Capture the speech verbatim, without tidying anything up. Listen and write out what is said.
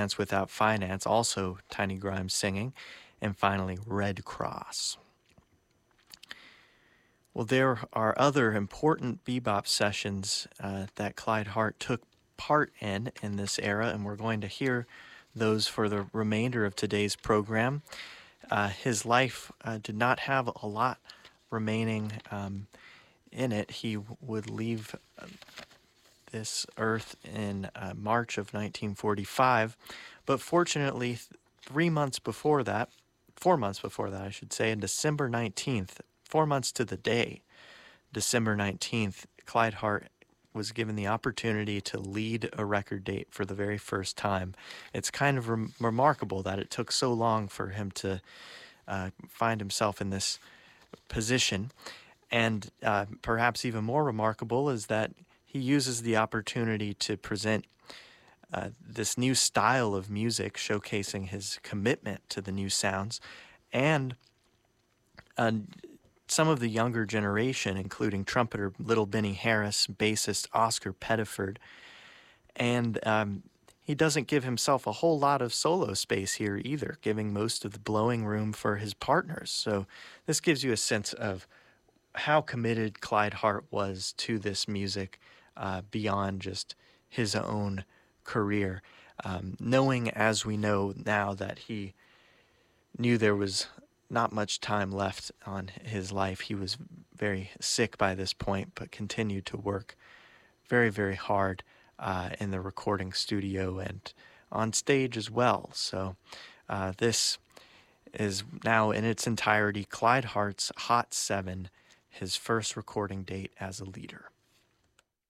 Romance Without Finance, also Tiny Grimes singing, and finally Red Cross. Well, there are other important bebop sessions uh, that Clyde Hart took part in in this era, and we're going to hear those for the remainder of today's program. Uh, his life uh, did not have a lot remaining um, in it. He w- would leave uh, this earth in uh, March of nineteen forty-five, but fortunately, th- three months before that, four months before that, I should say, in December nineteenth, four months to the day, December nineteenth, Clyde Hart was given the opportunity to lead a record date for the very first time. It's kind of rem- remarkable that it took so long for him to uh, find himself in this position. And uh, perhaps even more remarkable is that he uses the opportunity to present uh, this new style of music, showcasing his commitment to the new sounds, and uh, some of the younger generation, including trumpeter Little Benny Harris, bassist Oscar Pettiford, and um, he doesn't give himself a whole lot of solo space here either, giving most of the blowing room for his partners. So this gives you a sense of how committed Clyde Hart was to this music uh, beyond just his own career, um, knowing, as we know now, that he knew there was not much time left on his life. He was very sick by this point, but continued to work very, very hard uh, in the recording studio and on stage as well. So uh, this is now in its entirety Clyde Hart's Hot Seven, his first recording date as a leader.